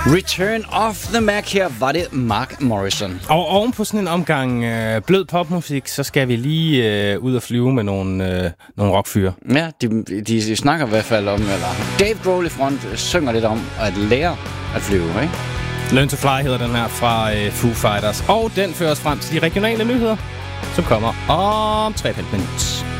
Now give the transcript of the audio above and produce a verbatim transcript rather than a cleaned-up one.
Return of the Mac, her var det Mark Morrison. Og oven på sådan en omgang øh, blød popmusik, så skal vi lige øh, ud og flyve med nogle, øh, nogle rockfyre. Ja, de, de, de snakker i hvert fald om, eller Dave Grohl i front synger lidt om at lære at flyve, ikke? Learn to Fly hedder den her fra øh, Foo Fighters. Og den fører os frem til de regionale nyheder, som kommer om tre komma fem minutter.